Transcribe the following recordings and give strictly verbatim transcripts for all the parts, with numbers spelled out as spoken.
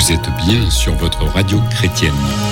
Vous êtes bien sur votre radio chrétienne.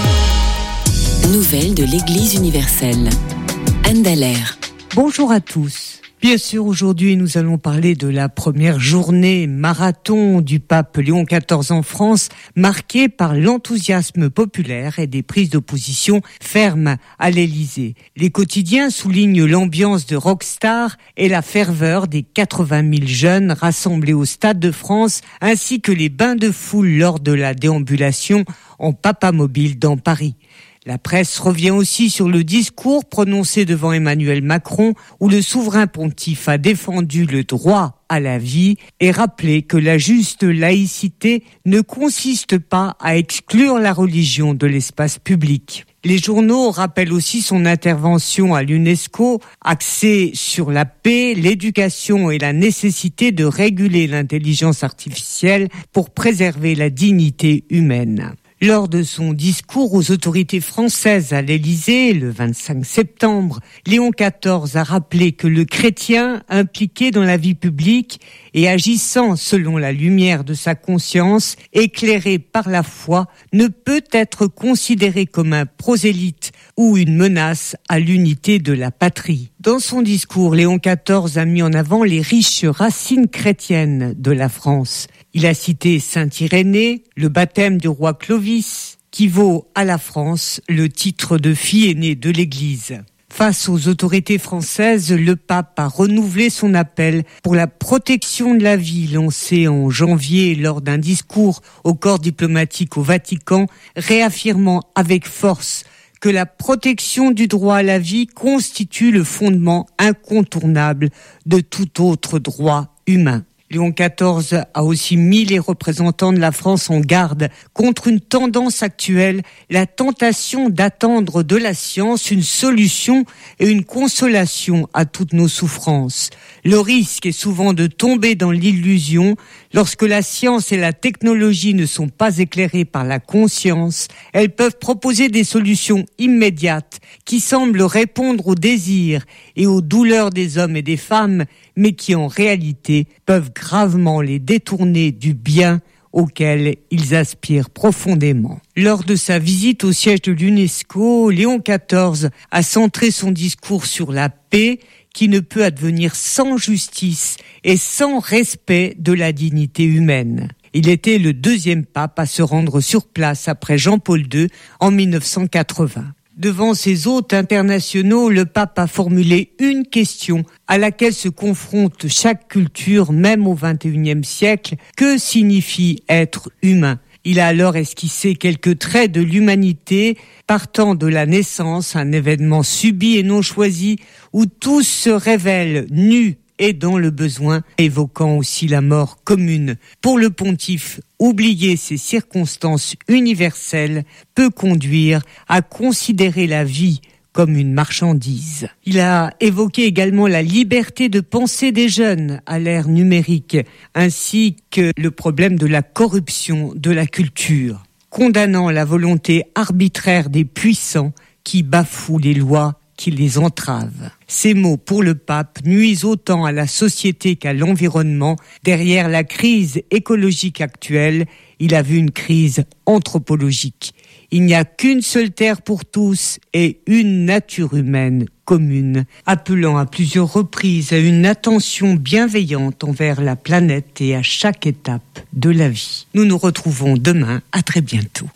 Nouvelles de l'Église universelle. Anne Dallaire. Bonjour à tous. Bien sûr, aujourd'hui, nous allons parler de la première journée marathon du pape Léon quatorze en France, marquée par l'enthousiasme populaire et des prises d'opposition fermes à l'Élysée. Les quotidiens soulignent l'ambiance de rockstar et la ferveur des quatre-vingt mille jeunes rassemblés au Stade de France, ainsi que les bains de foule lors de la déambulation en papamobile dans Paris. La presse revient aussi sur le discours prononcé devant Emmanuel Macron où le souverain pontife a défendu le droit à la vie et rappelé que la juste laïcité ne consiste pas à exclure la religion de l'espace public. Les journaux rappellent aussi son intervention à l'UNESCO, axée sur la paix, l'éducation et la nécessité de réguler l'intelligence artificielle pour préserver la dignité humaine. Lors de son discours aux autorités françaises à l'Élysée, le vingt-cinq septembre, Léon quatorze a rappelé que le chrétien impliqué dans la vie publique et agissant selon la lumière de sa conscience, éclairé par la foi, ne peut être considéré comme un prosélyte ou une menace à l'unité de la patrie. Dans son discours, Léon quatorze a mis en avant les riches racines chrétiennes de la France. Il a cité saint Irénée, le baptême du roi Clovis, qui vaut à la France le titre de fille aînée de l'Église. Face aux autorités françaises, le pape a renouvelé son appel pour la protection de la vie lancé en janvier lors d'un discours au corps diplomatique au Vatican, réaffirmant avec force que la protection du droit à la vie constitue le fondement incontournable de tout autre droit humain. Léon quatorze a aussi mis les représentants de la France en garde contre une tendance actuelle, la tentation d'attendre de la science une solution et une consolation à toutes nos souffrances. Le risque est souvent de tomber dans l'illusion lorsque la science et la technologie ne sont pas éclairées par la conscience. Elles peuvent proposer des solutions immédiates qui semblent répondre aux désirs et aux douleurs des hommes et des femmes, mais qui en réalité peuvent gravement les détourner du bien auquel ils aspirent profondément. Lors de sa visite au siège de l'UNESCO, Léon quatorze a centré son discours sur la paix qui ne peut advenir sans justice et sans respect de la dignité humaine. Il était le deuxième pape à se rendre sur place après Jean-Paul deux en dix-neuf cent quatre-vingts. Devant ses hôtes internationaux, le pape a formulé une question à laquelle se confronte chaque culture, même au vingt et unième siècle. Que signifie être humain ? Il a alors esquissé quelques traits de l'humanité, partant de la naissance, un événement subi et non choisi, où tous se révèlent nus et dans le besoin, évoquant aussi la mort commune. Pour le pontife, oublier ces circonstances universelles peut conduire à considérer la vie comme une marchandise. Il a évoqué également la liberté de penser des jeunes à l'ère numérique, ainsi que le problème de la corruption de la culture, condamnant la volonté arbitraire des puissants qui bafouent les lois qui les entravent. Ces mots pour le pape nuisent autant à la société qu'à l'environnement. Derrière la crise écologique actuelle, il a vu une crise anthropologique. Il n'y a qu'une seule terre pour tous et une nature humaine commune, appelant à plusieurs reprises à une attention bienveillante envers la planète et à chaque étape de la vie. Nous nous retrouvons demain. À très bientôt.